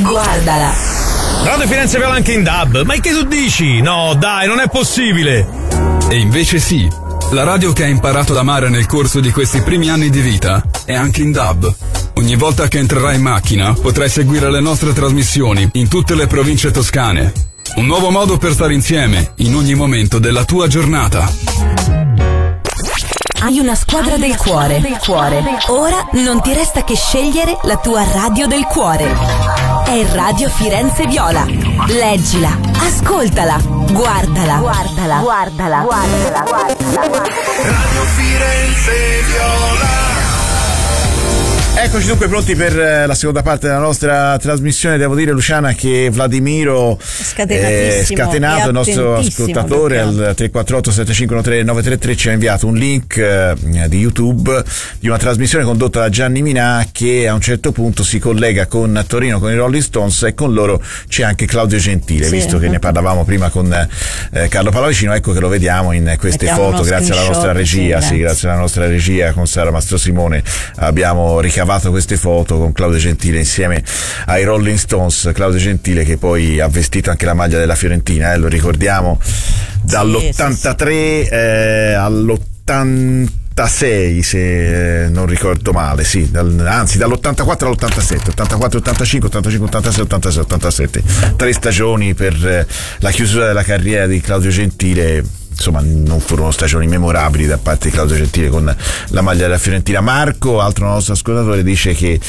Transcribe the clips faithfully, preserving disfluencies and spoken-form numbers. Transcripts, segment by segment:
guardala. Radio Firenze Viola anche in dub, ma che tu dici? No dai, non è possibile. E invece sì, la radio che hai imparato ad amare nel corso di questi primi anni di vita è anche in dub. Ogni volta che entrerai in macchina potrai seguire le nostre trasmissioni in tutte le province toscane. Un nuovo modo per stare insieme in ogni momento della tua giornata. Hai una squadra del cuore. del cuore. Ora non ti resta che scegliere la tua radio del cuore. È Radio Firenze Viola. Leggila, ascoltala, guardala, guardala, guardala, guardala, guardala. Radio Firenze Viola. Eccoci dunque pronti per la seconda parte della nostra trasmissione. Devo dire, Luciana, che Vladimiro è scatenato, il nostro ascoltatore, al tre quattro otto sette cinque uno tre nove tre tre, ci ha inviato un link eh, di YouTube di una trasmissione condotta da Gianni Minà, che a un certo punto si collega con Torino, con i Rolling Stones, e con loro c'è anche Claudio Gentile, sì, visto che ne parlavamo prima con eh, Carlo Pallavicino. Ecco che lo vediamo in queste Mettiamo foto grazie alla nostra regia, sì, sì, grazie alla nostra regia con Sara Mastrosimone abbiamo ricavato queste foto con Claudio Gentile insieme ai Rolling Stones. Claudio Gentile che poi ha vestito anche la maglia della Fiorentina, eh, lo ricordiamo, dall'ottantatré sì, sì, sì. Eh, all'ottantasei, se eh, non ricordo male, sì, dal, anzi dall'ottantaquattro all'ottantasette, ottantaquattro ottantacinque, ottantacinque ottantasei, ottantasei ottantasette, tre stagioni per eh, la chiusura della carriera di Claudio Gentile. Insomma, non furono stagioni memorabili da parte di Claudio Gentile con la maglia della Fiorentina. Marco, altro nostro ascoltatore, dice che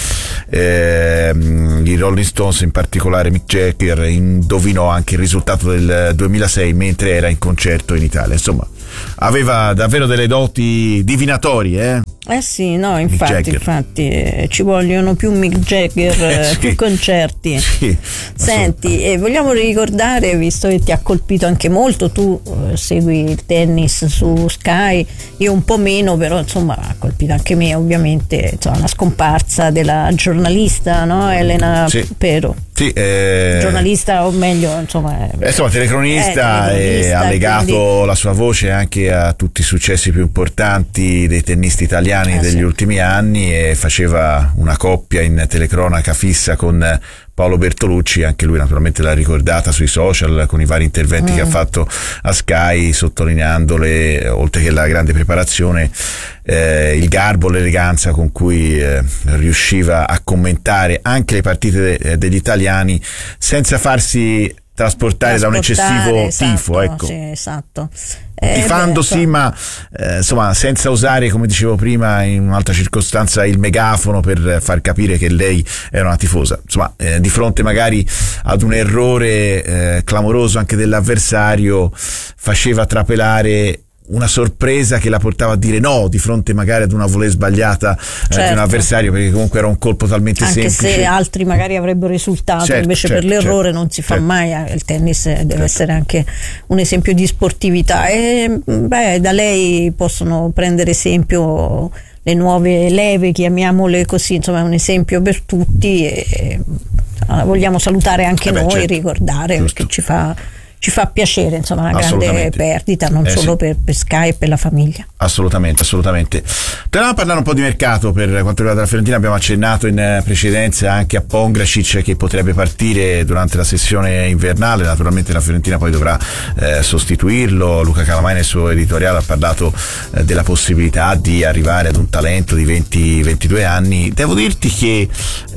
eh, i Rolling Stones, in particolare Mick Jagger, indovinò anche il risultato del duemilasei mentre era in concerto in Italia. Insomma, aveva davvero delle doti divinatorie, eh? Eh sì, no, infatti, infatti eh, ci vogliono più Mick Jagger, eh, sì, più concerti. Sì, Senti, eh, vogliamo ricordare, visto che ti ha colpito anche molto, tu eh, segui il tennis su Sky, io un po' meno, però insomma ha colpito anche me, ovviamente, insomma, la scomparsa della giornalista, no? Elena sì. Pero. Sì, eh, giornalista, o meglio, insomma, eh, insomma telecronista, e ha legato quindi la sua voce anche a tutti i successi più importanti dei tennisti italiani eh, degli sì. ultimi anni, e faceva una coppia in telecronaca fissa con Paolo Bertolucci. Anche lui naturalmente l'ha ricordata sui social con i vari interventi mm. che ha fatto a Sky, sottolineandole, oltre che la grande preparazione, eh, il garbo, l'eleganza con cui eh, riusciva a commentare anche le partite de- degli italiani senza farsi trasportare, trasportare da un eccessivo esatto, tifo, ecco. Sì, esatto. Tifandosi, eh, ma eh, insomma senza usare, come dicevo prima in un'altra circostanza, il megafono per far capire che lei era una tifosa. Insomma, eh, di fronte magari ad un errore eh, clamoroso anche dell'avversario, faceva trapelare una sorpresa che la portava a dire no di fronte magari ad una volée sbagliata certo. eh, di un avversario, perché comunque era un colpo talmente anche semplice, anche se altri magari avrebbero risultato, certo, invece certo, per l'errore certo, non si fa certo. mai. Il tennis deve certo. essere anche un esempio di sportività, e beh, da lei possono prendere esempio le nuove leve, chiamiamole così, insomma è un esempio per tutti, e vogliamo salutare anche eh beh, noi, certo. ricordare, giusto, perché ci fa ci fa piacere, insomma, una grande perdita, non eh, solo sì. per, per Sky e per la famiglia. Assolutamente, assolutamente. Torniamo a parlare un po' di mercato per quanto riguarda la Fiorentina. Abbiamo accennato in precedenza anche a Pongracic, che potrebbe partire durante la sessione invernale. Naturalmente la Fiorentina poi dovrà eh, sostituirlo. Luca Calamai nel suo editoriale ha parlato eh, della possibilità di arrivare ad un talento di venti ventidue anni. Devo dirti che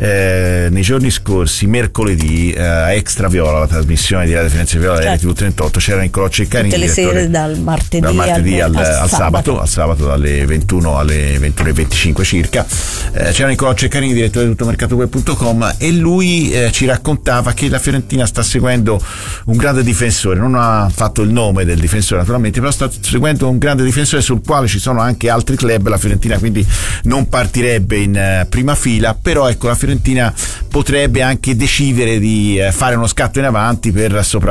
eh, nei giorni scorsi, mercoledì, eh, a Extra Viola, la trasmissione di Radio Firenze Viola, R T V trentotto, c'era Nicolò Ceccarini, tutte le sere dal martedì, dal martedì al, al, al, al sabato. sabato al sabato dalle ventuno alle ventuno e venticinque circa. Eh, c'era Nicolò Ceccarini, direttore di tuttomercatoweb punto com, e lui eh, ci raccontava che la Fiorentina sta seguendo un grande difensore. Non ha fatto il nome del difensore naturalmente, però sta seguendo un grande difensore sul quale ci sono anche altri club. La Fiorentina quindi non partirebbe in eh, prima fila, però ecco, la Fiorentina potrebbe anche decidere di eh, fare uno scatto in avanti per sopravanzare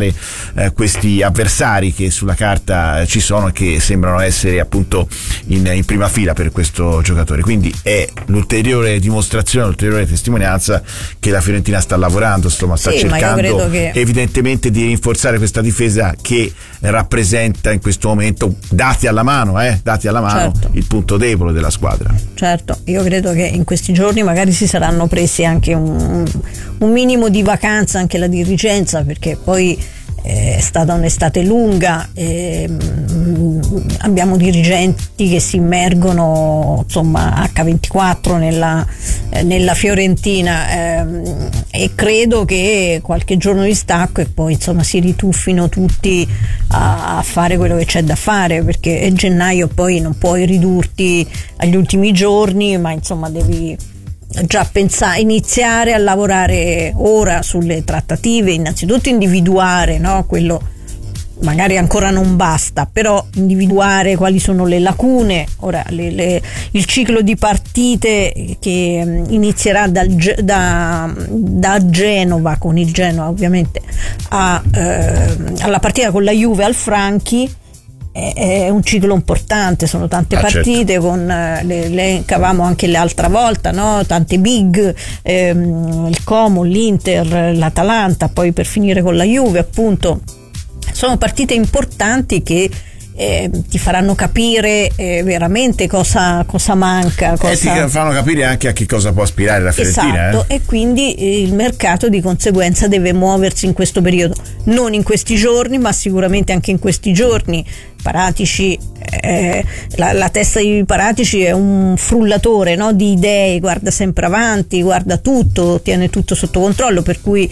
affrontare eh, questi avversari che sulla carta ci sono e che sembrano essere appunto in, in prima fila per questo giocatore. Quindi è l'ulteriore dimostrazione, l'ulteriore testimonianza che la Fiorentina sta lavorando, insomma sta sì, cercando che... evidentemente di rinforzare questa difesa che rappresenta in questo momento, dati alla mano, eh, dati alla mano, certo, il punto debole della squadra. Certo, io credo che in questi giorni magari si saranno presi anche un, un minimo di vacanza anche la dirigenza, perché poi è stata un'estate lunga e abbiamo dirigenti che si immergono insomma acca ventiquattro nella, nella Fiorentina eh, e credo che qualche giorno di stacco e poi insomma si rituffino tutti a, a fare quello che c'è da fare, perché gennaio poi non puoi ridurti agli ultimi giorni, ma insomma devi già pensare, iniziare a lavorare ora sulle trattative, innanzitutto individuare, no, quello magari ancora non basta, però individuare quali sono le lacune. Ora le, le, il ciclo di partite che inizierà dal, da, da Genova, con il Genoa ovviamente, a, eh, alla partita con la Juve al Franchi, è un ciclo importante, sono tante ah, partite, certo, con le, le cavamo anche l'altra volta, no? Tante big, ehm, il Como, l'Inter, l'Atalanta, poi per finire con la Juve, appunto. Sono partite importanti che eh, ti faranno capire eh, veramente cosa, cosa manca, cosa... e ti fanno capire anche a che cosa può aspirare la Fiorentina. Esatto, eh? E quindi eh, il mercato di conseguenza deve muoversi in questo periodo, non in questi giorni, ma sicuramente anche in questi giorni. Paratici, eh, la, la testa di Paratici è un frullatore, no, di idee, guarda sempre avanti, guarda tutto, tiene tutto sotto controllo, per cui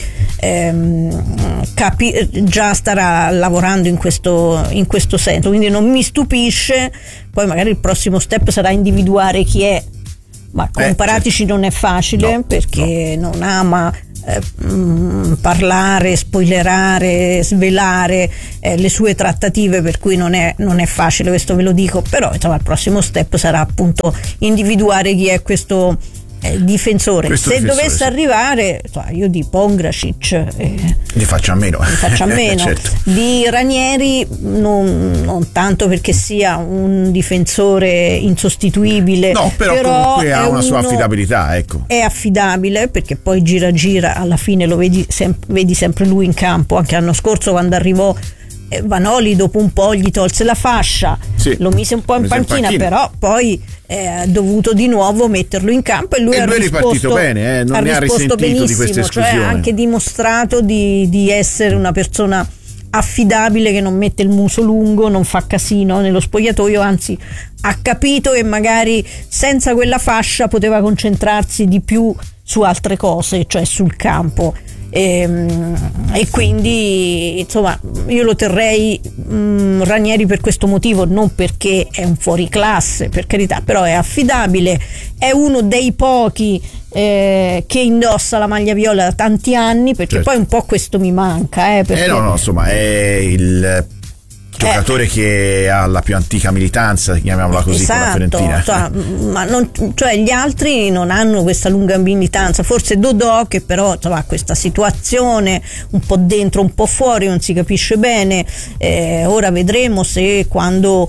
ehm, capi, già starà lavorando in questo, in questo senso, quindi non mi stupisce. Poi magari il prossimo step sarà individuare chi è, ma con eh, Paratici certo, non è facile, no, perché no, non ama Eh, mh, parlare, spoilerare, svelare eh, le sue trattative, per cui non è, non è facile, questo ve lo dico. Però insomma il prossimo step sarà appunto individuare chi è questo eh, difensore. Questo se difensore, dovesse sì, arrivare, io di Pongracic eh, li faccio a meno, li faccio a meno. Certo. Di Ranieri non, non tanto perché sia un difensore insostituibile, no, però, però comunque ha una uno, sua affidabilità, ecco. È affidabile perché poi gira gira, alla fine lo vedi, sem- vedi sempre lui in campo. Anche l'anno scorso quando arrivò Vanoli, dopo un po' gli tolse la fascia, sì, lo mise un po' in panchina, in panchina, però poi eh, ha dovuto di nuovo metterlo in campo e lui, e ha, lui risposto, è ripartito bene, eh, non ha ne ha risentito benissimo, di questa esclusione. Cioè ha anche dimostrato di, di essere una persona affidabile, che non mette il muso lungo, non fa casino nello spogliatoio, anzi ha capito che magari senza quella fascia poteva concentrarsi di più su altre cose, cioè sul campo. E, e quindi insomma io lo terrei mh, Ranieri per questo motivo, non perché è un fuoriclasse, per carità, però è affidabile, è uno dei pochi eh, che indossa la maglia viola da tanti anni, perché certo, poi un po' questo mi manca eh, perché... eh no no insomma è il giocatore eh. che ha la più antica militanza, chiamiamola così, esatto, con la Fiorentina. Cioè, ma non, cioè gli altri non hanno questa lunga militanza, forse Dodò, che però insomma, ha questa situazione un po' dentro, un po' fuori, non si capisce bene. Eh, ora vedremo se quando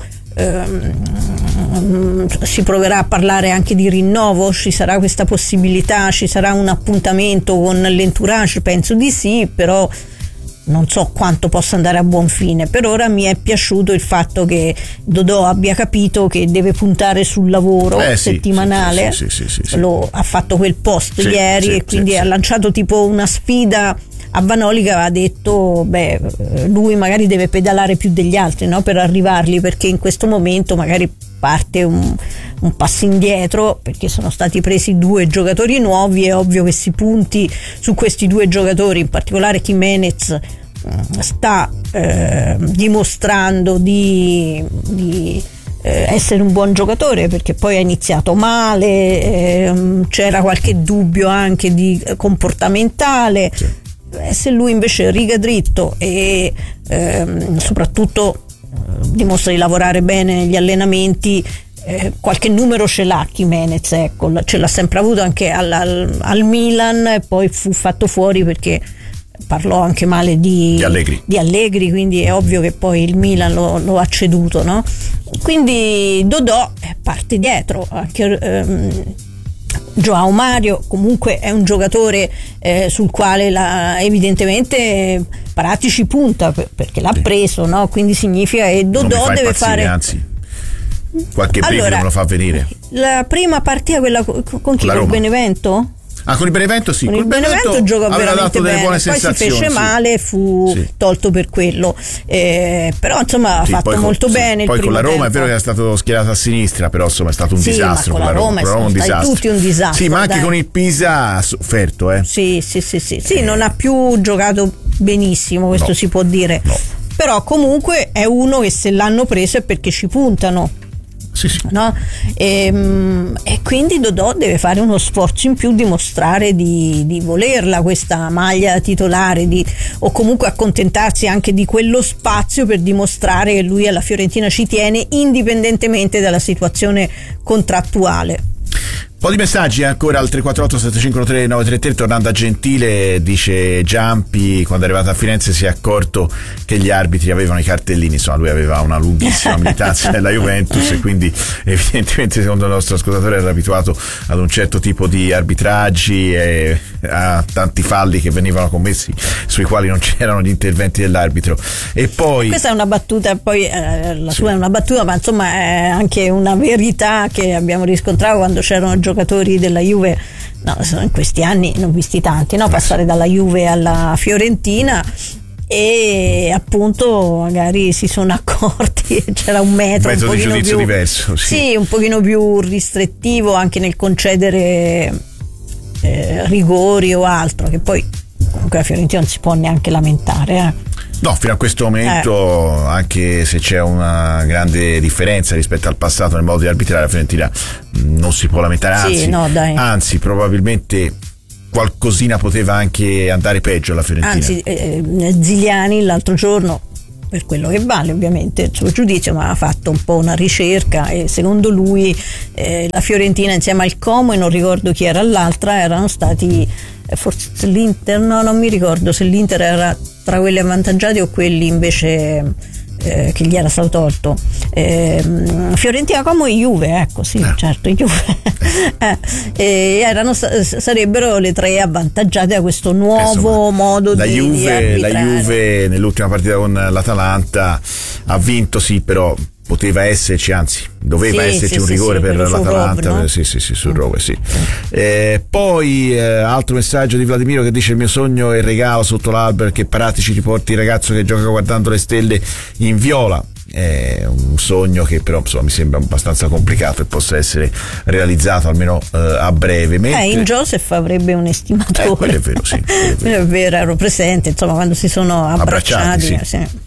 ehm, si proverà a parlare anche di rinnovo ci sarà questa possibilità, ci sarà un appuntamento con l'entourage, penso di sì, però non so quanto possa andare a buon fine. Per ora mi è piaciuto il fatto che Dodò abbia capito che deve puntare sul lavoro eh, sì, settimanale, sì, sì, sì, sì, sì. Lo, ha fatto quel post sì, ieri sì, e quindi sì, ha sì. lanciato tipo una sfida a Vanoli, che aveva detto beh lui magari deve pedalare più degli altri, no? Per arrivarli, perché in questo momento magari parte un, un passo indietro, perché sono stati presi due giocatori nuovi. È ovvio che si punti su questi due giocatori, in particolare Jimenez sta eh, dimostrando di, di eh, essere un buon giocatore, perché poi ha iniziato male, eh, c'era qualche dubbio anche di comportamentale. Sì. Se lui invece riga dritto e ehm, soprattutto eh, dimostra di lavorare bene negli allenamenti, eh, qualche numero ce l'ha Jimenez, ecco, ce l'ha sempre avuto anche al, al, al Milan, e poi fu fatto fuori perché parlò anche male di, di, Allegri. di Allegri, quindi è ovvio che poi il Milan lo, lo ha ceduto, no? Quindi Dodò parte dietro, anche ehm, João Mario comunque è un giocatore eh, sul quale la, evidentemente Paratici ci punta per, perché l'ha preso, no? Quindi significa che Dodò deve impazzire, fare, anzi qualche brivido allora, me lo fa venire. La prima partita, quella con chi? Con Benevento? Ah, con il Benevento sì. Con il Benevento, Benevento gioca veramente bene, poi si fece sì. male, fu sì. tolto per quello, eh, però insomma ha sì, fatto molto con, bene. Sì. Poi il con la Roma tempo. è vero che era stato schierato a sinistra, però insomma è stato un sì, disastro. Ma con la Roma, Roma, Roma un disastro. Tutti un disastro. Sì, ma anche dai. con il Pisa ha sofferto, eh. Sì, sì, sì, sì, sì, non ha più giocato benissimo, questo no. si può dire. No. Però comunque è uno che se l'hanno preso è perché ci puntano. Sì, sì. No? E, e quindi Dodò deve fare uno sforzo in più, dimostrare di, di volerla questa maglia titolare, di, o comunque accontentarsi anche di quello spazio per dimostrare che lui alla Fiorentina ci tiene, indipendentemente dalla situazione contrattuale. Un po' di messaggi ancora al tre quattro otto sette cinque tre nove tre tre. Tornando a Gentile, dice Giampi, quando è arrivato a Firenze si è accorto che gli arbitri avevano i cartellini, insomma lui aveva una lunghissima militanza nella Juventus e quindi evidentemente secondo il nostro ascoltatore era abituato ad un certo tipo di arbitraggi e a tanti falli che venivano commessi sui quali non c'erano gli interventi dell'arbitro. E poi questa è una battuta, poi eh, la sua sì. è una battuta, ma insomma è anche una verità che abbiamo riscontrato quando c'erano giocatori giocatori della Juve, no, in questi anni ne ho visti tanti, no? Passare dalla Juve alla Fiorentina e appunto magari si sono accorti che c'era un metro, un, un di giudizio più, diverso, sì. sì, un pochino più ristrettivo anche nel concedere eh, rigori o altro, che poi comunque la Fiorentina non si può neanche lamentare, eh. No, fino a questo momento, eh. anche se c'è una grande differenza rispetto al passato nel modo di arbitrare, la Fiorentina non si può lamentare, anzi, sì, no, dai. anzi probabilmente qualcosina poteva anche andare peggio la Fiorentina. Anzi, eh, Ziliani l'altro giorno, per quello che vale ovviamente il suo giudizio, ma ha fatto un po' una ricerca e secondo lui eh, la Fiorentina insieme al Como e non ricordo chi era l'altra erano stati eh, forse l'Inter, no, non mi ricordo se l'Inter era tra quelli avvantaggiati o quelli invece eh, che gli era stato tolto. eh, Fiorentina, Como e Juve, ecco, sì, eh. certo, Juve eh, e erano, sarebbero le tre avvantaggiate da questo nuovo eh, modo la di, Juve, di arbitrare. La Juve nell'ultima partita con l'Atalanta ha vinto, sì, però poteva esserci, anzi doveva sì, esserci sì, un rigore sì, per l'Atalanta, Rob, no? sì sì sì sul Rove, sì. Eh, poi eh, altro messaggio di Vladimiro che dice: il mio sogno è il regalo sotto l'albero che Paratici riporti il ragazzo che gioca guardando le stelle in viola. È un sogno che però insomma mi sembra abbastanza complicato e possa essere realizzato almeno eh, a breve. Mentre... Eh, in Joseph avrebbe un estimatore. Eh, quello è vero, sì. È vero. È vero, ero presente, insomma, quando si sono abbracciati. abbracciati sì. Sì.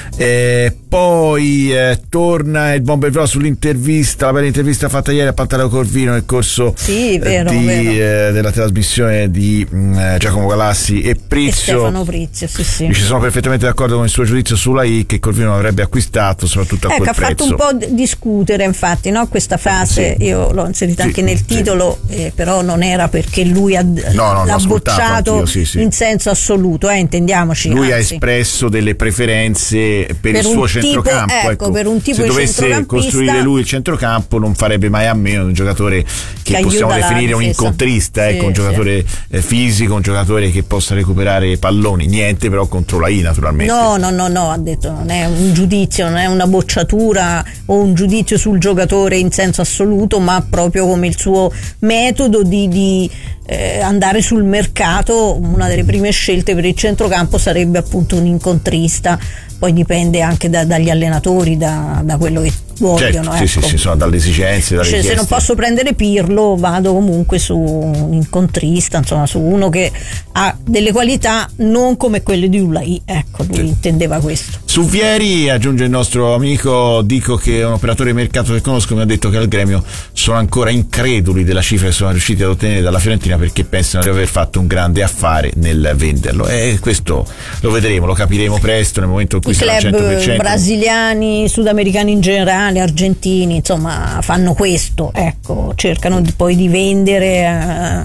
Eh, poi eh, torna il buon Belvrò sull'intervista, la bella intervista fatta ieri a Pantaleo Corvino nel corso sì, vero, di, vero. Eh, della trasmissione di mh, Giacomo Galassi e Prizio. E Stefano Prizio, sì, sì. Ci sono perfettamente d'accordo con il suo giudizio sulla I che Corvino avrebbe acquistato, soprattutto a ecco, quel ha prezzo. Fatto un po' discutere, infatti, no? Questa frase sì. io l'ho inserita sì, anche nel titolo, sì. eh, però non era perché lui ha, no, no, l'ha bocciato sì, sì. in senso assoluto, eh, intendiamoci. Lui anzi. ha espresso delle preferenze per, per il suo centrocampo, tipo, ecco, ecco, per un tipo se di dovesse costruire lui il centrocampo non farebbe mai a meno di un giocatore che, che possiamo definire un incontrista, ecco, sì, un giocatore sì. fisico, un giocatore che possa recuperare palloni, niente però contro la I naturalmente. No, no, no, no, ha detto non è un giudizio, non è una bocciatura o un giudizio sul giocatore in senso assoluto, ma proprio come il suo metodo di, di eh, andare sul mercato. Una delle prime scelte per il centrocampo sarebbe appunto un incontrista. Poi dipende anche da, dagli allenatori, da, da quello che vogliono. Certo, sì, ecco. sì, sì, sono dalle esigenze, dalle cioè, se non posso prendere Pirlo, vado comunque su un incontrista, insomma, su uno che ha delle qualità non come quelle di Ulai. Ecco, lui sì. intendeva questo. Su Vieri, aggiunge il nostro amico, dico che un operatore di mercato che conosco mi ha detto che al Gremio sono ancora increduli della cifra che sono riusciti ad ottenere dalla Fiorentina perché pensano di aver fatto un grande affare nel venderlo. E questo lo vedremo, lo capiremo presto nel momento in cui i club brasiliani, sudamericani in generale, argentini, insomma, fanno questo, ecco, cercano di, poi di vendere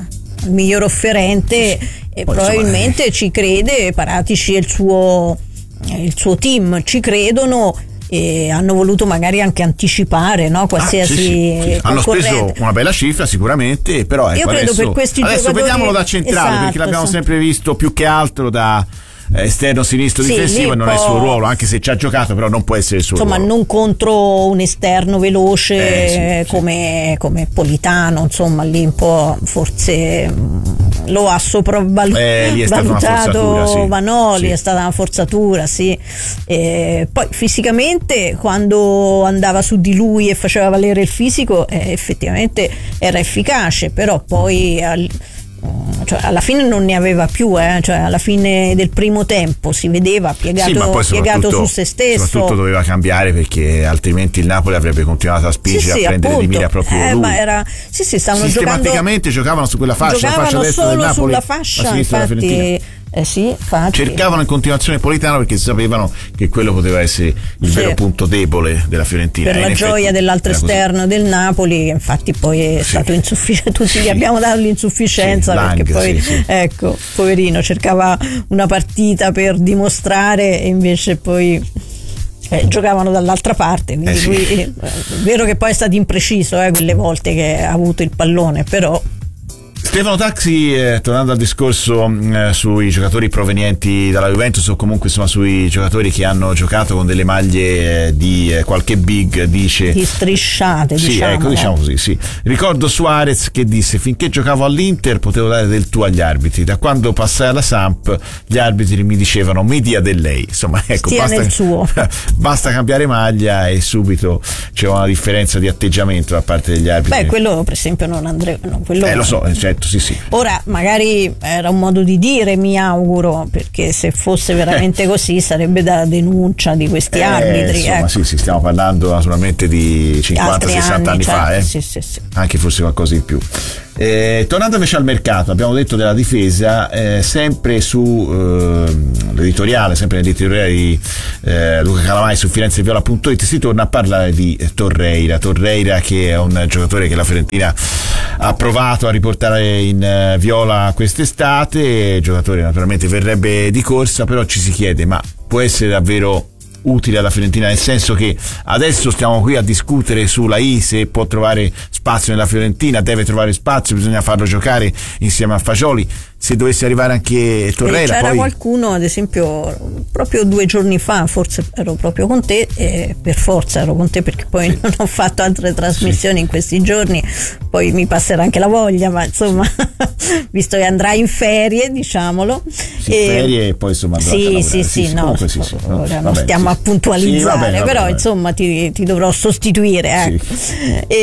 il miglior offerente, e poi, probabilmente insomma, ci crede Paratici e il suo, il suo team ci credono, e hanno voluto magari anche anticipare, no, qualsiasi ah, sì, sì, sì. Hanno speso una bella cifra sicuramente, però ecco, io credo adesso, per questi adesso giocatori, vediamolo da centrale, esatto, perché l'abbiamo sì. sempre visto più che altro da esterno sinistro sì, difensivo, e non è il suo ruolo, anche se ci ha giocato, però non può essere il suo insomma ruolo. Non contro un esterno veloce eh, sì, come, sì. come Politano, insomma lì un po' forse lo ha sopravvalutato eh, sì. Vanoli, sì. è stata una forzatura, sì. E poi fisicamente, quando andava su di lui e faceva valere il fisico, eh, effettivamente era efficace, però poi al, cioè alla fine non ne aveva più, eh? Cioè alla fine del primo tempo si vedeva piegato, sì, ma poi piegato su se stesso. Soprattutto doveva cambiare, perché altrimenti il Napoli avrebbe continuato a spingere, sì, sì, a prendere appunto. di mira proprio eh, lui. Ma era, sì, sì, stavano sistematicamente giocando, giocavano su quella fascia, giocavano la fascia destra solo del Napoli, sulla fascia, la sinistra della Fiorentina. Eh sì, infatti. Cercavano in continuazione Politano, perché sapevano che quello poteva essere il sì. vero punto debole della Fiorentina. Per e la gioia dell'altro esterno del Napoli, infatti poi è sì. stato insufficiente, tutti sì. gli abbiamo dato l'insufficienza, sì, perché Lang, poi sì, sì. ecco, poverino, cercava una partita per dimostrare e invece poi eh, giocavano dall'altra parte, quindi eh sì. lui, è vero che poi è stato impreciso eh, quelle volte che ha avuto il pallone, però Stefano Taxi, eh, tornando al discorso eh, sui giocatori provenienti dalla Juventus, o comunque insomma sui giocatori che hanno giocato con delle maglie eh, di eh, qualche big, dice di strisciate, sì, diciamo, ecco, diciamo così, sì. Ricordo Suarez che disse: finché giocavo all'Inter potevo dare del tu agli arbitri, da quando passai alla Samp gli arbitri mi dicevano mi dia del lei, insomma ecco, stia basta, nel suo. basta cambiare maglia e subito c'è una differenza di atteggiamento da parte degli arbitri. Beh, quello per esempio non andrebbe, no, quello eh lo so, certo. Sì, sì. Ora magari era un modo di dire, mi auguro, perché se fosse veramente eh. così sarebbe da denuncia di questi eh, arbitri. Insomma, ecco. sì, sì, stiamo parlando naturalmente di cinquanta sessanta anni, anni fa, certo. eh? sì, sì, sì. Anche forse qualcosa di più. Eh, tornando invece al mercato, abbiamo detto della difesa, eh, sempre su eh, l'editoriale, sempre nell'editoriale di eh, Luca Calamai su firenzeviola punto it si torna a parlare di eh, Torreira Torreira che è un giocatore che la Fiorentina ha provato a riportare in uh, viola quest'estate, giocatore naturalmente verrebbe di corsa, però ci si chiede: ma può essere davvero utile alla Fiorentina, nel senso che adesso stiamo qui a discutere sulla I, se può trovare spazio nella Fiorentina, deve trovare spazio, bisogna farlo giocare insieme a Fagioli. Se dovesse arrivare anche Torreira, c'era poi... qualcuno, ad esempio proprio due giorni fa, forse ero proprio con te, e per forza ero con te perché poi sì. non ho fatto altre trasmissioni sì. in questi giorni, poi mi passerà anche la voglia, ma insomma visto che andrai in ferie, diciamolo, sì, e... ferie e poi insomma sì sì sì, sì, sì, no, sì, sì, no, ora non stiamo sì. a puntualizzare, sì, vabbè, vabbè, però vabbè. insomma ti, ti dovrò sostituire, ecco. sì.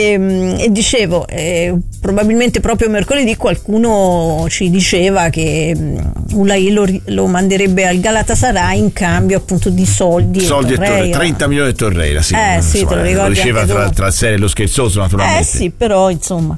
e, e dicevo eh, probabilmente proprio mercoledì qualcuno ci diceva che Ulai lo, lo manderebbe al Galatasaray in cambio appunto di soldi soldi e Torreira. trenta milioni di Torreira, sì, eh, sì insomma, te lo ricordi, lo diceva tra, tra il serio e lo scherzoso, naturalmente. Eh sì, però insomma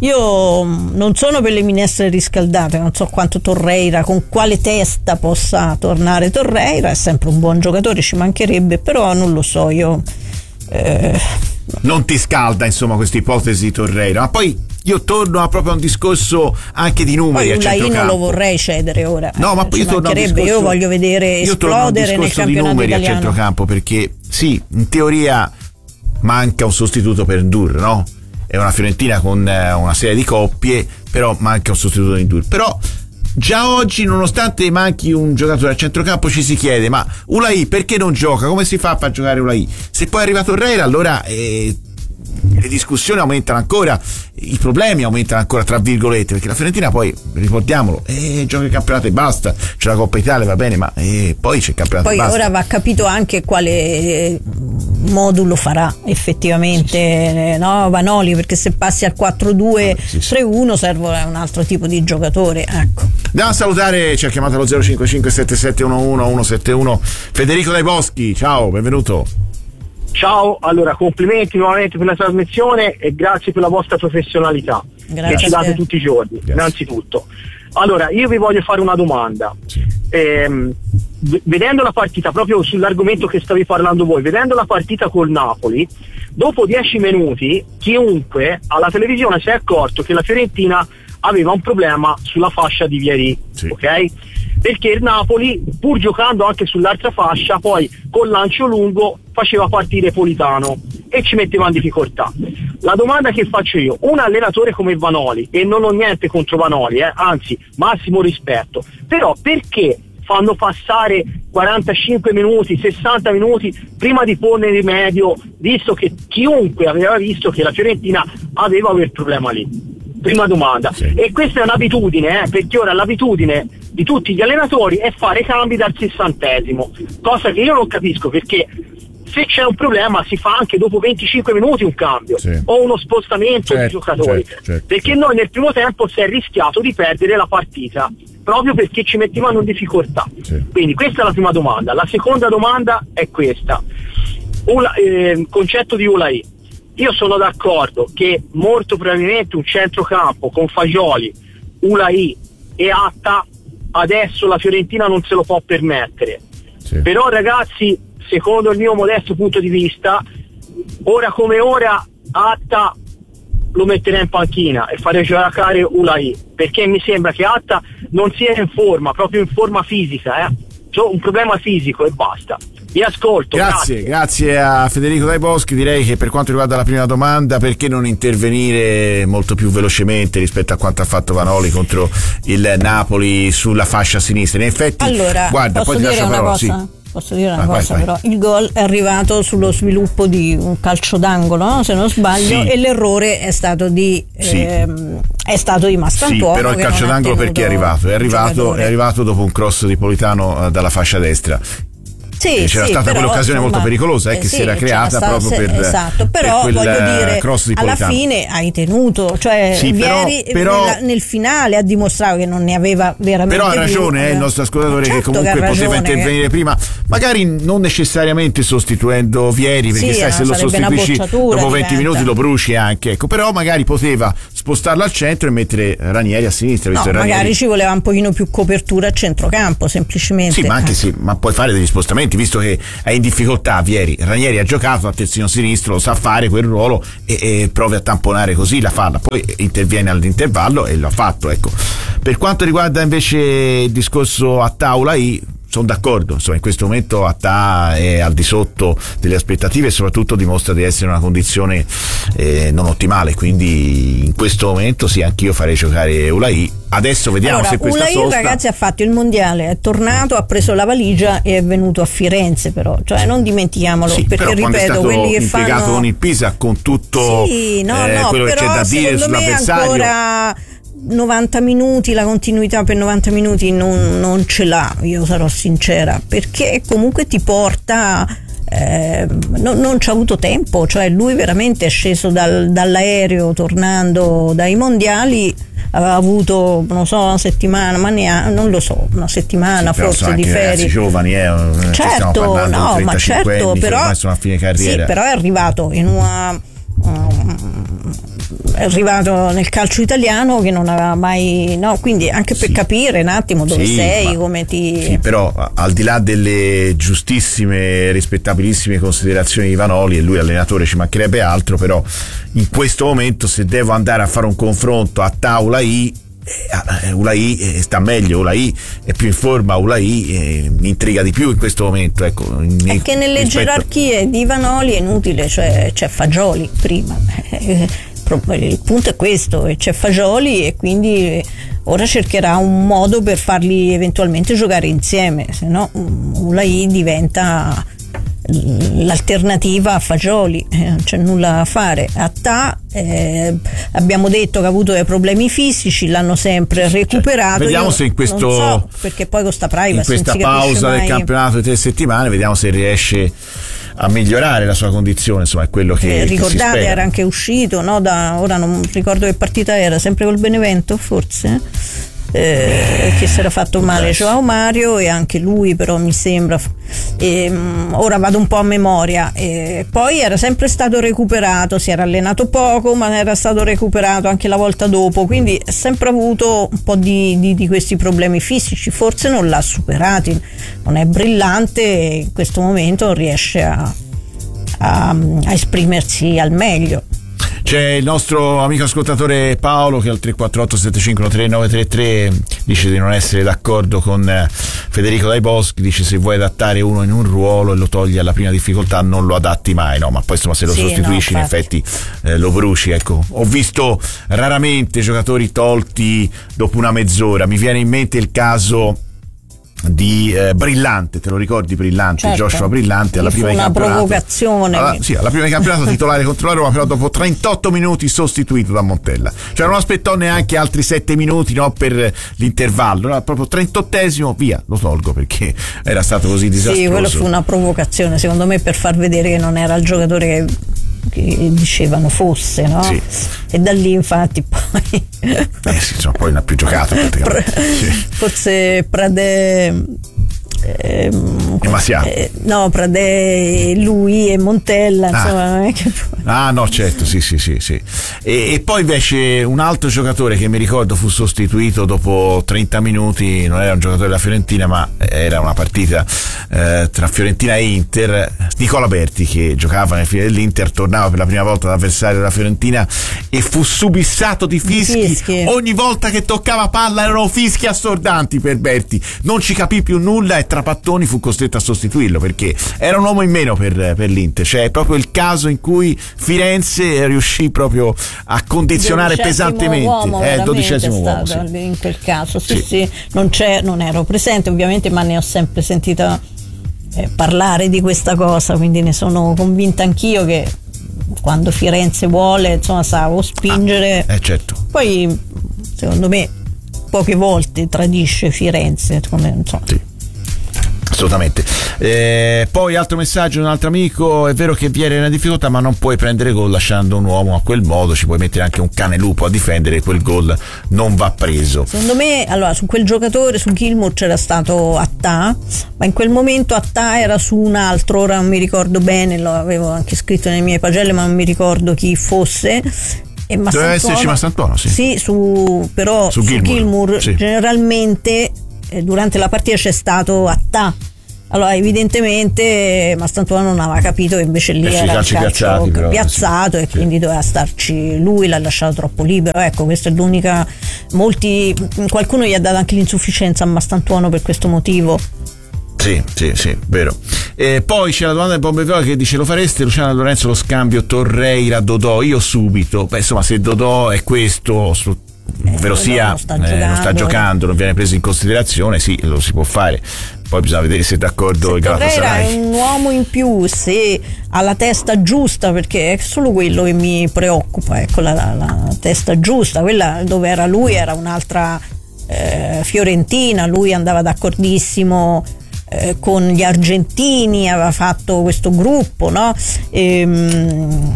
io non sono per le minestre riscaldate, non so quanto Torreira, con quale testa possa tornare Torreira, è sempre un buon giocatore, ci mancherebbe, però non lo so, io eh... non ti scalda insomma questa ipotesi di Torreira, ma poi io torno a proprio a un discorso anche di numeri. Poi a centrocampo. non lo vorrei cedere ora. No, ma eh, io torno a un discorso, io voglio vedere esplodere nel campionato di numeri italiano. A centrocampo, perché sì, in teoria manca un sostituto per Ndur, no? È una Fiorentina con una serie di coppie, però manca un sostituto di Ndur. Però già oggi, nonostante manchi un giocatore a centrocampo, ci si chiede: ma Ulai perché non gioca? Come si fa a far giocare Ulai? Se poi arriva Torreira, allora eh, le discussioni aumentano ancora, i problemi aumentano ancora, tra virgolette, perché la Fiorentina poi, ricordiamolo, eh, gioca il campionato e basta, c'è la Coppa Italia, va bene, ma eh, poi c'è il campionato poi e basta. Ora va capito anche quale modulo farà effettivamente, sì, sì. no Vanoli, perché se passi al quattro due tre uno sì, sì. serve un altro tipo di giocatore, ecco. Andiamo a salutare, ci ha chiamato allo zero cinque cinque sette sette uno uno uno sette uno Federico Dai Boschi, ciao, benvenuto. Ciao, allora complimenti nuovamente per la trasmissione e grazie per la vostra professionalità grazie che ci date tutti i giorni, grazie. Innanzitutto. Allora, io vi voglio fare una domanda. Sì. Ehm, vedendo la partita, proprio sull'argomento che stavi parlando voi, vedendo la partita col Napoli, dopo dieci minuti chiunque alla televisione si è accorto che la Fiorentina aveva un problema sulla fascia di Vieri, sì. ok? Perché il Napoli, pur giocando anche sull'altra fascia, poi col lancio lungo faceva partire Politano e ci metteva in difficoltà. La domanda che faccio io, un allenatore come Vanoli, e non ho niente contro Vanoli, eh, anzi massimo rispetto, però perché fanno passare quarantacinque minuti, sessanta minuti prima di porne rimedio, visto che chiunque aveva visto che la Fiorentina aveva quel problema lì? Prima domanda. Sì. E questa è un'abitudine, eh, perché ora l'abitudine di tutti gli allenatori è fare cambi dal sessantesimo, cosa che io non capisco, perché se c'è un problema si fa anche dopo venticinque minuti un cambio, sì. o uno spostamento certo, di giocatori, certo, certo, perché certo. noi nel primo tempo si è rischiato di perdere la partita proprio perché ci mettevano in difficoltà, sì. Quindi questa è la prima domanda. La seconda domanda è questa: Ula, eh, concetto di Ulai. Io sono d'accordo che molto probabilmente un centrocampo con Fagioli, Ulai e Atta adesso la Fiorentina non se lo può permettere, sì. Però ragazzi, secondo il mio modesto punto di vista, ora come ora Atta lo metterei in panchina e farei giocare Ulai, perché mi sembra che Atta non sia in forma, proprio in forma fisica, eh? C'ho un problema fisico e basta. Vi ascolto. Grazie, grazie, grazie a Federico Dai Boschi. Direi che per quanto riguarda la prima domanda, perché non intervenire molto più velocemente rispetto a quanto ha fatto Vanoli contro il Napoli sulla fascia sinistra? In effetti, allora, guarda, posso poi ti dire lascio una parola, cosa? Sì. Posso dire una ah, cosa vai, vai. però, il gol è arrivato sullo sviluppo di un calcio d'angolo, no? Se non sbaglio, sì. E l'errore è stato di sì. ehm, è stato di Mastantuono. Sì, però il calcio d'angolo perché è arrivato? È arrivato, è arrivato dopo un cross di Politano uh, dalla fascia destra. Sì, c'era sì, stata però, quell'occasione insomma, molto pericolosa eh, che sì, si era creata stato, proprio per, esatto, però per quel voglio dire, cross di Politano. Alla fine hai tenuto, cioè sì, Vieri però, nella, nel finale ha dimostrato che non ne aveva veramente però ha ragione più, eh, il nostro ascoltatore, certo che comunque che poteva intervenire che... prima, magari non necessariamente sostituendo Vieri, perché sì, sai, se lo sostituisci dopo venti diventa. minuti lo bruci anche, ecco, però magari poteva spostarlo al centro e mettere Ranieri a sinistra, no, Ranieri... magari ci voleva un pochino più copertura a centrocampo, semplicemente. Sì, ma anche sì, ma puoi fare degli spostamenti, visto che è in difficoltà Vieri. Ranieri ha giocato a terzino sinistro, lo sa fare quel ruolo e, e provi a tamponare così la falla, poi interviene all'intervallo e l'ha fatto, ecco. Per quanto riguarda invece il discorso a Taula I, sono d'accordo, insomma in questo momento Atta è al di sotto delle aspettative e soprattutto dimostra di essere in una condizione eh, non ottimale, quindi in questo momento sì, anch'io farei giocare Ulai. Adesso vediamo allora, se questa Ulai, sosta... ragazzi, ha fatto il mondiale, è tornato, ha preso la valigia e è venuto a Firenze, però, cioè non dimentiamolo, sì, perché però ripeto, quelli che fanno... impiegato con il Pisa, con tutto sì, no, eh, no, quello che c'è da dire sull'avversario, ancora novanta minuti, la continuità per novanta minuti non, non ce l'ha, io sarò sincera, perché comunque ti porta eh, no, non c'ha avuto tempo, cioè lui veramente è sceso dal, dall'aereo tornando dai mondiali, aveva avuto non so una settimana, ma neanche, non lo so, una settimana sì, forse di ferie, giovani, eh, certo, no, ma certo, anni, però sono a fine carriera. Sì, però è arrivato in una è arrivato nel calcio italiano che non aveva mai, no, quindi anche per sì. capire un attimo dove sì, sei, come ti sì, però al di là delle giustissime, rispettabilissime considerazioni di Vanoli, e lui allenatore ci mancherebbe altro, però in questo momento se devo andare a fare un confronto a Taula I, eh, Ulai eh, sta meglio, Ulai è più in forma, Ulai eh, mi intriga di più in questo momento, ecco, è che nelle rispetto... gerarchie di Vanoli è inutile, cioè c'è Fagioli prima, il punto è questo, c'è Fagioli e quindi ora cercherà un modo per farli eventualmente giocare insieme, se no Ulai diventa l'alternativa a Fagioli, eh, non c'è nulla da fare. Atta eh, abbiamo detto che ha avuto dei problemi fisici, l'hanno sempre recuperato, cioè, vediamo io se in questo so, perché poi con sta privacy in questa pausa del campionato di tre settimane vediamo se riesce a migliorare la sua condizione, insomma è quello che, eh, ricordate, che si spera. Era anche uscito, no, da, ora non ricordo che partita era, sempre col Benevento forse, eh, che si era fatto male Joao Mario, e anche lui però mi sembra, e, um, ora vado un po' a memoria, e poi era sempre stato recuperato, si era allenato poco ma era stato recuperato anche la volta dopo, quindi ha sempre avuto un po' di, di, di questi problemi fisici, forse non l'ha superati, non è brillante e in questo momento non riesce a, a, a esprimersi al meglio. C'è il nostro amico ascoltatore Paolo che al tre quattro otto sette cinque tre nove tre tre dice di non essere d'accordo con Federico Dai Boschi, dice se vuoi adattare uno in un ruolo e lo togli alla prima difficoltà non lo adatti mai, no, ma poi insomma se lo sì, sostituisci no, in effetti eh, lo bruci, ecco. Ho visto raramente giocatori tolti dopo una mezz'ora, mi viene in mente il caso di eh, Brillante, te lo ricordi Brillante, certo. Joshua Brillante alla prima di una campionato, provocazione alla, sì, alla prima di campionato titolare contro la Roma, però dopo trentotto minuti sostituito da Montella, cioè non aspettò neanche altri sette minuti, no, per l'intervallo, no, proprio trentottesimo, via, lo tolgo perché era stato così disastroso. Sì, quello fu una provocazione secondo me per far vedere che non era il giocatore che che dicevano fosse, no? Sì. E da lì infatti poi eh sì, insomma, poi non ha più giocato praticamente. Sì. Forse Pradè eh, eh, no, Pradè, lui e Montella, ah. insomma, non è che... ah no, certo, sì sì sì sì e, e poi invece un altro giocatore che mi ricordo fu sostituito dopo trenta minuti, non era un giocatore della Fiorentina ma era una partita eh, tra Fiorentina e Inter, Nicola Berti, che giocava nel fine dell'Inter, tornava per la prima volta ad avversario della Fiorentina e fu subissato di fischi, fischi. Ogni volta che toccava palla erano fischi assordanti per Berti, non ci capì più nulla e Trapattoni fu costretto a sostituirlo perché era un uomo in meno per, per l'Inter, cioè è proprio il caso in cui Firenze riuscì proprio a condizionare pesantemente. Uomo, eh, dodicesimo uomo sì. In quel caso sì, sì. sì. Non, c'è, non ero presente ovviamente, ma ne ho sempre sentito eh, parlare di questa cosa, quindi ne sono convinta anch'io che quando Firenze vuole, insomma, sa o spingere, ah, eh, certo. Poi secondo me poche volte tradisce Firenze, come insomma. Sì. Assolutamente. Eh, poi altro messaggio di un altro amico: è vero che viene una difficoltà ma non puoi prendere gol lasciando un uomo a quel modo, ci puoi mettere anche un cane lupo a difendere, quel gol non va preso. Secondo me allora su quel giocatore, su Gilmour c'era stato Attà, ma in quel momento Attà era su un altro, ora non mi ricordo bene, lo avevo anche scritto nelle mie pagelle ma non mi ricordo chi fosse. E doveva esserci Massantuono, sì, sì su, però su, su Gilmour, Gilmour sì. Generalmente durante la partita c'è stato Attà, allora evidentemente Mastantuono non aveva capito che invece lì eh sì, era il calcio piazzati, però, piazzato sì. E quindi doveva starci lui, l'ha lasciato troppo libero, ecco, questa è l'unica. Molti, qualcuno gli ha dato anche l'insufficienza a Mastantuono per questo motivo. Sì, sì, sì, vero. E poi c'è la domanda di Bombe Viola che dice: lo fareste Luciano Lorenzo lo scambio Torreira-Dodò? Io subito. Beh, insomma, se Dodò è questo, ovvero sia non sta, eh, non sta giocando, non viene preso in considerazione, sì, lo si può fare. Poi bisogna vedere se è d'accordo se il Galatasaray. Torreira è un uomo in più, se ha la testa giusta, perché è solo quello che mi preoccupa, ecco, la, la, la testa giusta, quella dove era lui era un'altra eh, Fiorentina, lui andava d'accordissimo eh, con gli argentini, aveva fatto questo gruppo, no? Ehm,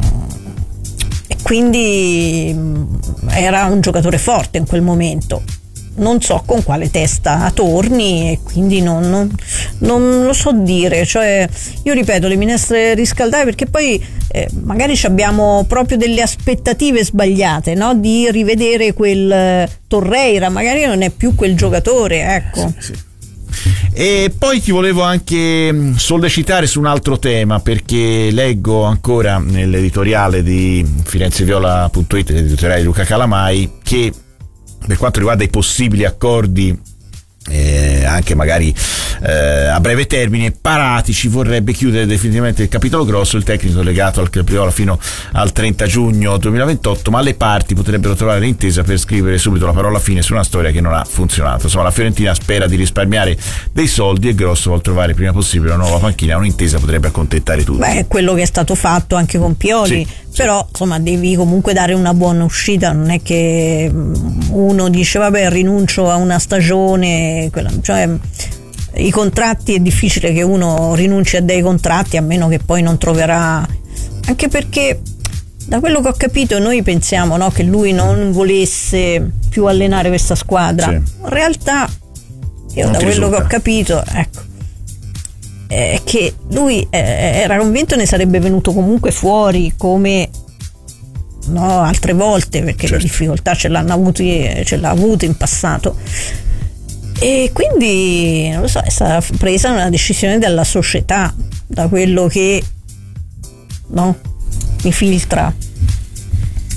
quindi era un giocatore forte in quel momento, non so con quale testa torni e quindi non, non, non lo so dire, cioè io ripeto le minestre riscaldate perché poi eh, magari abbiamo proprio delle aspettative sbagliate, no? Di rivedere quel eh, Torreira, magari non è più quel giocatore, ecco. Sì, sì. E poi ti volevo anche sollecitare su un altro tema, perché leggo ancora nell'editoriale di firenzeviola punto it, l'editoriale di Luca Calamai, che per quanto riguarda i possibili accordi eh, anche magari eh, a breve termine, Paratici vorrebbe chiudere definitivamente il capitolo grosso, il tecnico legato al Club Viola fino al trenta giugno duemilaventotto, ma le parti potrebbero trovare l'intesa per scrivere subito la parola fine su una storia che non ha funzionato. Insomma, la Fiorentina spera di risparmiare dei soldi e Grosso vuol trovare prima possibile una nuova panchina, un'intesa potrebbe accontentare tutti. Beh, è quello che è stato fatto anche con Pioli, sì, però sì. Insomma devi comunque dare una buona uscita, non è che uno dice vabbè rinuncio a una stagione, quella, cioè i contratti è difficile che uno rinunci a dei contratti a meno che poi non troverà, anche perché da quello che ho capito noi pensiamo, no, che lui non volesse più allenare questa squadra, sì. In realtà io non da quello risulta. Che ho capito, ecco, è che lui era convinto ne sarebbe venuto comunque fuori come no, altre volte, perché certo. Le difficoltà ce l'hanno avuti, ce l'ha avuto in passato, e quindi non lo so, è stata presa una decisione dalla società, da quello che no mi filtra.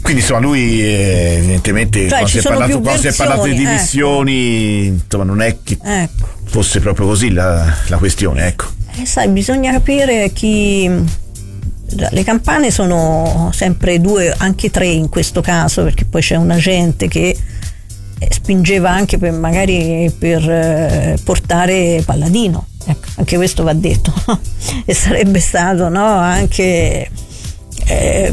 Quindi insomma lui eh, evidentemente cioè, quando, si è, parlato, quando si è parlato di dimissioni, ecco. insomma non è che ecco. fosse proprio così la, la questione, ecco. Eh, sai, bisogna capire chi. Le campane sono sempre due, anche tre in questo caso, perché poi c'è un agente che spingeva anche per magari per eh, portare Palladino, ecco, anche questo va detto e sarebbe stato no anche eh,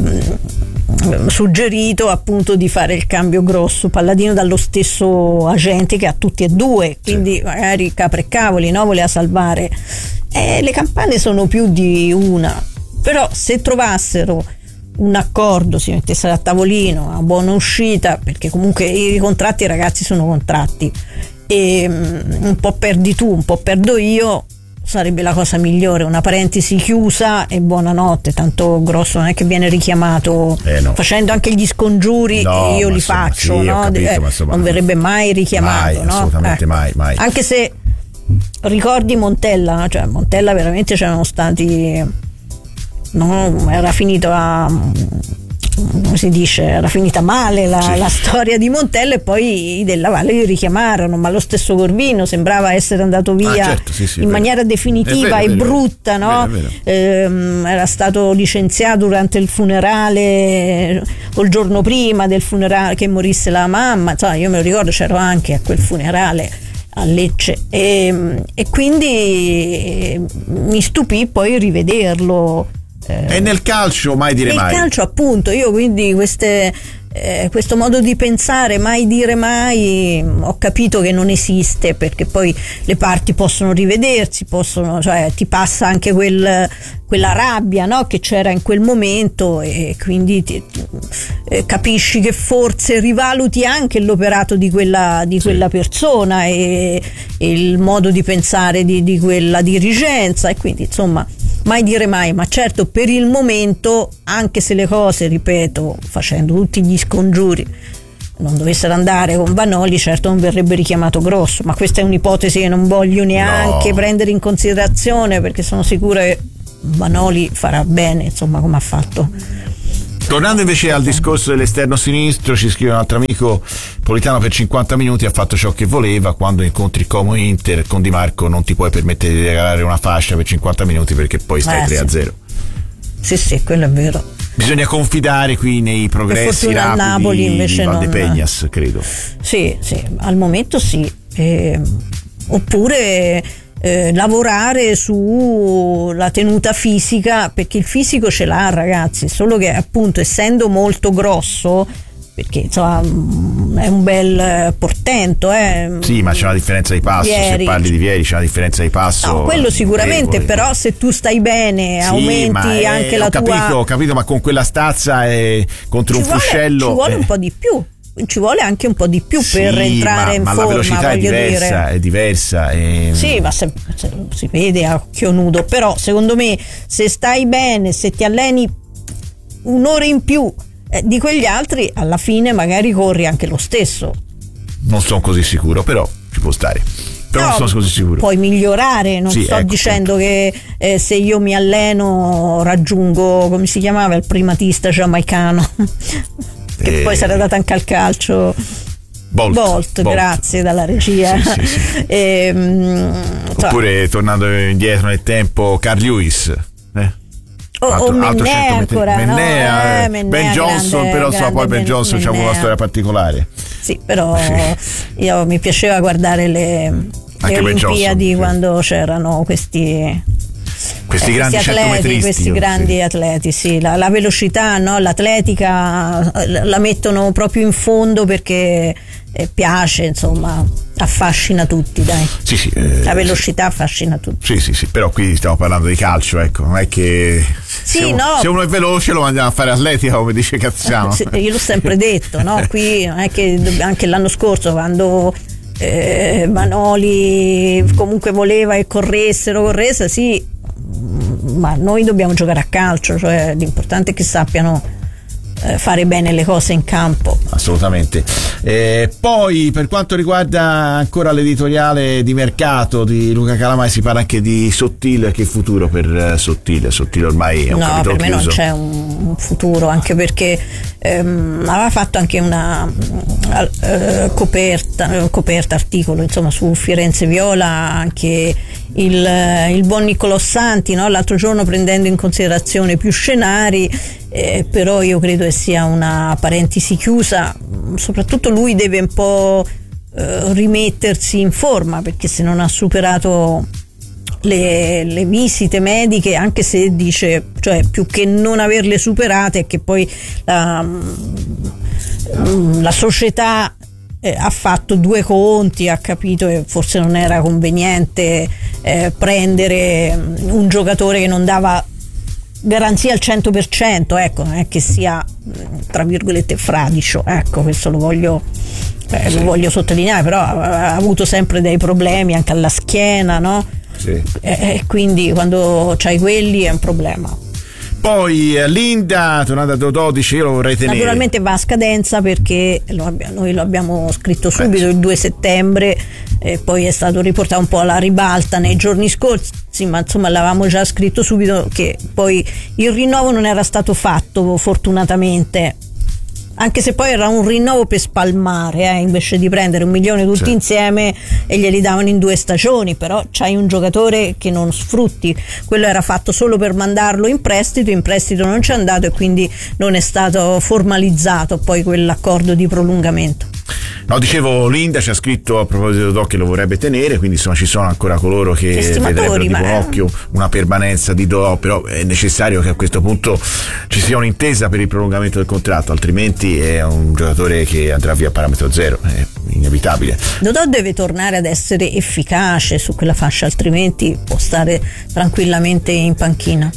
suggerito appunto di fare il cambio grosso Palladino dallo stesso agente che ha tutti e due, quindi sì. magari capre e cavoli, no, voleva salvare. Eh, le campane sono più di una, però se trovassero un accordo, si mettessero a tavolino, una buona uscita, perché comunque i contratti, ragazzi, sono contratti, e um, un po' perdi tu, un po' perdo io, sarebbe la cosa migliore, una parentesi chiusa e buonanotte, tanto Grosso non è che viene richiamato eh no. facendo anche gli scongiuri no, io li insomma, faccio, sì, no? capito, eh, insomma, non verrebbe mai richiamato, mai, no? assolutamente eh. mai, mai. Anche se ricordi Montella, no? Cioè Montella veramente c'erano stati no, era finito a, come si dice, era finita male la, sì. la storia di Montella, e poi i Della Valle li richiamarono, ma lo stesso Corvino sembrava essere andato via ah, certo, sì, sì, in maniera definitiva vero, e brutta, no? Vero, vero. Ehm, era stato licenziato durante il funerale o il giorno prima del funerale che morisse la mamma, insomma, io me lo ricordo, c'ero anche a quel funerale a Lecce, e, e quindi mi stupì poi rivederlo. E nel calcio mai dire nel mai. Nel calcio appunto, io quindi queste, eh, questo modo di pensare, mai dire mai, ho capito che non esiste, perché poi le parti possono rivedersi, possono, cioè ti passa anche quel, quella rabbia, no, che c'era in quel momento, e quindi ti, eh, capisci che forse rivaluti anche l'operato di quella, di quella sì. persona e, e il modo di pensare di, di quella dirigenza, e quindi insomma mai dire mai, ma certo per il momento, anche se le cose, ripeto, facendo tutti gli scongiuri, non dovessero andare con Vanoli, certo non verrebbe richiamato Grosso, ma questa è un'ipotesi che non voglio neanche no. prendere in considerazione, perché sono sicura che Vanoli farà bene, insomma, come ha fatto. Tornando invece al discorso dell'esterno sinistro, ci scrive un altro amico: Politano per cinquanta minuti ha fatto ciò che voleva, quando incontri Como Inter con Di Marco non ti puoi permettere di regalare una fascia per cinquanta minuti, perché poi stai eh, tre a zero. Sì, sì, quello è vero. Bisogna confidare qui nei progressi rapidi Napoli, invece di Valdepeñas, non... credo. Sì, sì, al momento sì. Eh, oppure Eh, lavorare sulla tenuta fisica, perché il fisico ce l'ha, ragazzi, solo che appunto essendo molto grosso, perché insomma è un bel portento, eh. Sì, ma c'è una differenza di passo. Vieri. Se parli di Vieri c'è una differenza di passo. No, quello sicuramente, però se tu stai bene, sì, aumenti anche è, la ho tua. Capito, ho capito, ma con quella stazza e contro ci un vuole, fuscello ci vuole eh. un po' di più. Ci vuole anche un po' di più sì, per entrare ma, in ma forma, la velocità voglio è diversa, dire. è diversa. E... Sì, ma se, se si vede a occhio nudo, però secondo me se stai bene, se ti alleni un'ora in più eh, di quegli altri, alla fine magari corri anche lo stesso. Non sono così sicuro, però ci può stare. Però no, non sono così sicuro. Puoi migliorare, non sì, sto ecco, dicendo ecco. che eh, se io mi alleno raggiungo, come si chiamava il primatista giamaicano che e... poi sarà data anche al calcio. Bolt, Bolt, Bolt. Grazie dalla regia. Sì, sì, sì. E, um, oppure so. tornando indietro nel tempo, Carl Lewis, eh? o, altro, o Mennea ancora, Mennea, no? eh, Mennea, Ben Johnson, grande, però grande, so, poi Ben, Ben Johnson c'ha una storia particolare. Sì, però io mi piaceva guardare le, le Olimpiadi quando sì. c'erano questi questi eh, grandi questi atleti, questi grandi sì. atleti, sì, la, la velocità, no? L'atletica la mettono proprio in fondo perché eh, piace, insomma, affascina tutti, dai. Sì, sì, eh, la velocità affascina tutti. Sì, sì, sì, però qui stiamo parlando di calcio, ecco, non è che sì, se, uno, no. se uno è veloce lo mandiamo a fare atletica, come dice Cazziano. Sì, io l'ho sempre detto, no? Qui non è che anche l'anno scorso quando eh, Vanoli comunque voleva che corressero, corresse, sì, ma noi dobbiamo giocare a calcio, cioè l'importante è che sappiano eh, fare bene le cose in campo. Assolutamente. Eh, poi per quanto riguarda ancora l'editoriale di mercato di Luca Calamai, si parla anche di Sottile. Che futuro per Sottile? Sottile ormai è un no, capitolo per me chiuso. Non c'è un, un futuro, anche perché ehm, aveva fatto anche una eh, coperta, coperta articolo insomma su Firenze Viola, anche il, il buon Niccolò Santi, no? L'altro giorno, prendendo in considerazione più scenari, eh, però io credo che sia una parentesi chiusa. Soprattutto lui deve un po' eh, rimettersi in forma, perché se non ha superato le, le visite mediche, anche se dice, cioè più che non averle superate, è che poi la, la società Eh, ha fatto due conti, ha capito che forse non era conveniente eh, prendere un giocatore che non dava garanzia al cento per cento, ecco, non è che sia tra virgolette fradicio, ecco, questo lo voglio eh, sì. lo voglio sottolineare, però ha, ha avuto sempre dei problemi anche alla schiena, no? Sì. E eh, quindi quando c'hai quelli è un problema. Poi Linda, tornata a dodici, io lo vorrei tenere. Naturalmente va a scadenza, perché lo abbiamo, noi lo abbiamo scritto subito il due settembre, e poi è stato riportato un po' alla ribalta nei giorni scorsi, ma insomma l'avevamo già scritto subito che poi il rinnovo non era stato fatto, fortunatamente, anche se poi era un rinnovo per spalmare, eh, invece di prendere un milione tutti sì. insieme e glieli davano in due stagioni. Però c'hai un giocatore che non sfrutti, quello era fatto solo per mandarlo in prestito, in prestito non c'è andato e quindi non è stato formalizzato poi quell'accordo di prolungamento. No, dicevo, Linda ci ha scritto a proposito di Dodò che lo vorrebbe tenere, quindi insomma ci sono ancora coloro che vedrebbero di buon occhio una permanenza di Dodò, però è necessario che a questo punto ci sia un'intesa per il prolungamento del contratto, altrimenti è un giocatore che andrà via a parametro zero, è inevitabile. Dodò deve tornare ad essere efficace su quella fascia, altrimenti può stare tranquillamente in panchina.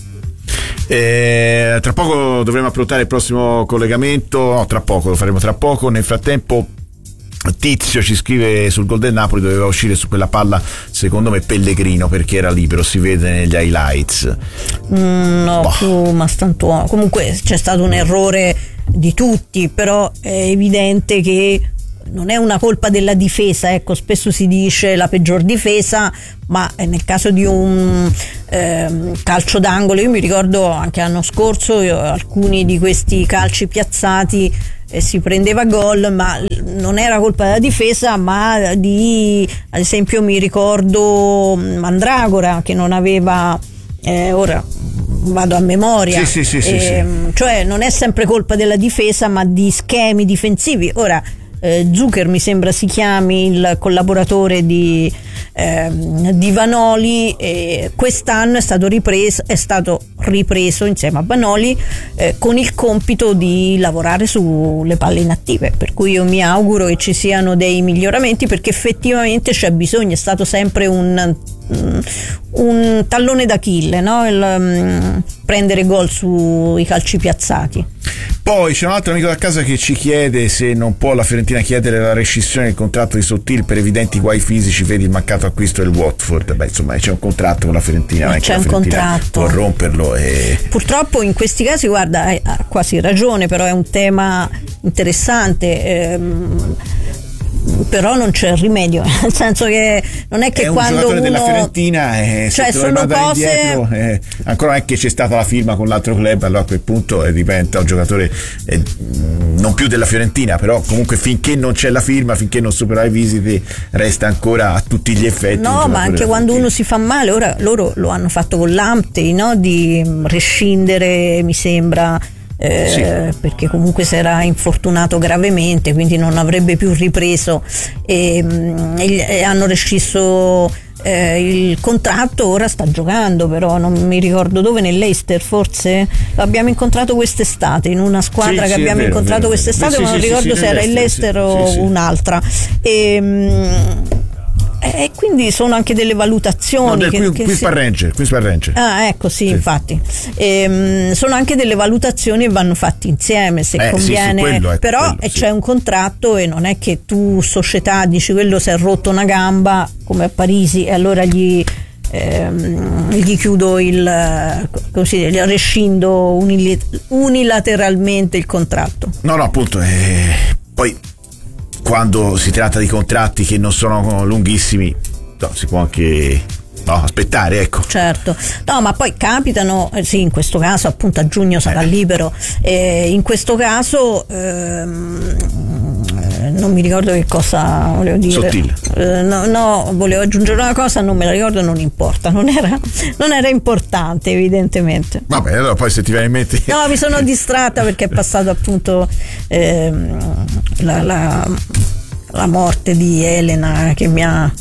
Eh, tra poco dovremo affrontare il prossimo collegamento, no, tra poco, lo faremo tra poco. Nel frattempo Tizio ci scrive sul gol del Napoli, doveva uscire su quella palla secondo me Pellegrino, perché era libero, si vede negli highlights. Mm, no, boh. più Mastantuono. Comunque c'è stato un errore di tutti, però è evidente che non è una colpa della difesa, ecco, spesso si dice la peggior difesa, ma nel caso di un eh, calcio d'angolo, io mi ricordo anche l'anno scorso io, alcuni di questi calci piazzati eh, si prendeva gol, ma non era colpa della difesa, ma di, ad esempio mi ricordo Mandragora che non aveva eh, ora vado a memoria, sì, sì, sì, eh, sì. Cioè non è sempre colpa della difesa, ma di schemi difensivi. Ora Eh, Zucker mi sembra si chiami, il collaboratore di, eh, di Vanoli, eh, quest'anno è stato ripreso è stato ripreso insieme a Vanoli eh, con il compito di lavorare sulle palle inattive, per cui io mi auguro che ci siano dei miglioramenti, perché effettivamente c'è bisogno, è stato sempre un un tallone d'Achille, no? Il, um, prendere gol sui calci piazzati. Poi c'è un altro amico da casa che ci chiede se non può la Fiorentina chiedere la rescissione del contratto di Sottile per evidenti guai fisici, vedi il mancato acquisto del Watford. Beh, insomma, c'è un contratto con la Fiorentina, non è c'è che un la Fiorentina contratto, può romperlo e... Purtroppo in questi casi, guarda, ha quasi ragione, però è un tema interessante. Ehm, però non c'è rimedio, nel senso che non è che è un quando giocatore uno della Fiorentina eh, cioè se sono cose indietro, eh, ancora non è che c'è stata la firma con l'altro club, allora a quel punto eh, diventa un giocatore eh, non più della Fiorentina, però comunque finché non c'è la firma, finché non supera le visite, resta ancora a tutti gli effetti. No, ma anche quando uno si fa male, ora loro lo hanno fatto con l'Amptey, no? Di rescindere, mi sembra. Eh, sì. Perché comunque si era infortunato gravemente, quindi non avrebbe più ripreso, e, e, e hanno rescisso eh, il contratto. Ora sta giocando, però non mi ricordo dove, nell'Eister forse l'abbiamo incontrato quest'estate, in una squadra sì, che sì, abbiamo vero, incontrato vero, quest'estate, sì, ma non sì, ricordo sì, se era il Leicester o sì, sì. un'altra, e, e quindi sono anche delle valutazioni. No, che, qui, che qui si... Ranger, qui Ranger. Ah, ecco, sì, sì. infatti. Ehm, sono anche delle valutazioni che vanno fatte insieme, se eh, conviene. Sì, sì, quello, ecco, però quello, sì. C'è un contratto e non è che tu, società, dici quello si è rotto una gamba come a Parisi e allora gli ehm, gli chiudo il, così, rescindo unilateralmente il contratto. No, no, appunto, eh, poi quando si tratta di contratti che non sono lunghissimi, no, si può anche no, aspettare, ecco. Certo, no, ma poi capitano, eh, sì, in questo caso appunto a giugno sarà eh. libero, eh, in questo caso ehm, eh, non mi ricordo che cosa volevo dire. Sottile. Eh, no, no, volevo aggiungere una cosa, non me la ricordo, non importa, non era, non era importante evidentemente. Vabbè, allora poi se ti viene in mente. No, mi sono distratta perché è passato appunto ehm, la, la, la morte di Elena che mi ha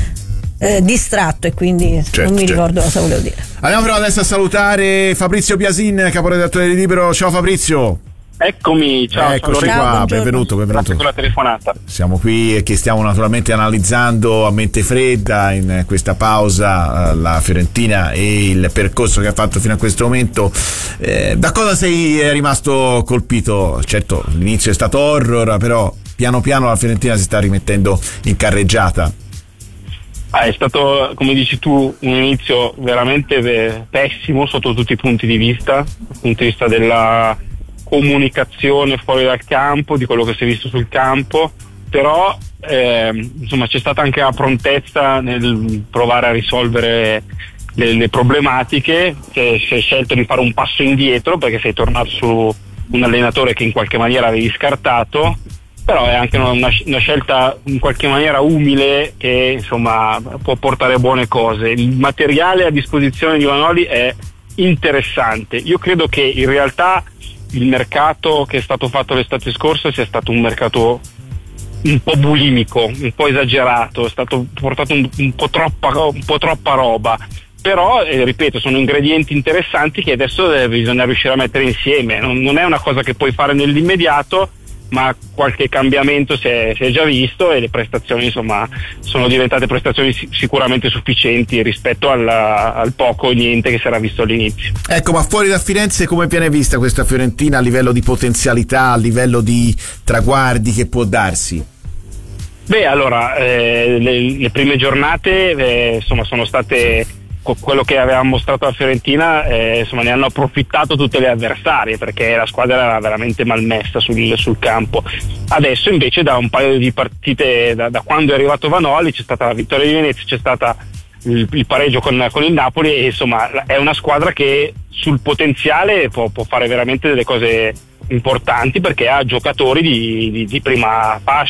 Eh, distratto e quindi certo, non mi ricordo certo. cosa volevo dire. Andiamo però adesso a salutare Fabrizio Biasin, caporedattore di Libero. Ciao Fabrizio. Eccomi, ciao. Eccoci ciao, qua, buongiorno. benvenuto, benvenuto. Grazie per la telefonata. Siamo qui e che stiamo naturalmente analizzando a mente fredda in questa pausa la Fiorentina e il percorso che ha fatto fino a questo momento. Eh, da cosa sei rimasto colpito? Certo, l'inizio è stato horror, però piano piano la Fiorentina si sta rimettendo in carreggiata. Ah, è stato, come dici tu, un inizio veramente pessimo sotto tutti i punti di vista, dal punto di vista della comunicazione fuori dal campo, di quello che si è visto sul campo, però eh, insomma c'è stata anche la prontezza nel provare a risolvere le, le problematiche, che si è scelto di fare un passo indietro perché sei tornato su un allenatore che in qualche maniera avevi scartato. Però è anche una, una scelta in qualche maniera umile che insomma può portare buone cose. Il materiale a disposizione di Vanoli è interessante. Io credo che in realtà il mercato che è stato fatto l'estate scorsa sia stato un mercato un po' bulimico, un po' esagerato, è stato portato un, un po' troppa, un po' troppa roba. Però, eh, ripeto, sono ingredienti interessanti che adesso eh, bisogna riuscire a mettere insieme. Non, non è una cosa che puoi fare nell'immediato, ma qualche cambiamento si è, si è già visto e le prestazioni insomma sono diventate prestazioni sicuramente sufficienti rispetto alla, al poco o niente che si era visto all'inizio. Ecco, ma fuori da Firenze come viene vista questa Fiorentina a livello di potenzialità, a livello di traguardi che può darsi? Beh, allora eh, le, le prime giornate eh, insomma sono state quello che aveva mostrato la Fiorentina, eh, insomma ne hanno approfittato tutte le avversarie perché la squadra era veramente malmessa sul, sul campo. Adesso invece da un paio di partite, da, da quando è arrivato Vanoli, c'è stata la vittoria di Venezia, c'è stata il, il pareggio con, con il Napoli e insomma è una squadra che sul potenziale può, può fare veramente delle cose importanti perché ha giocatori di, di, di prima fascia.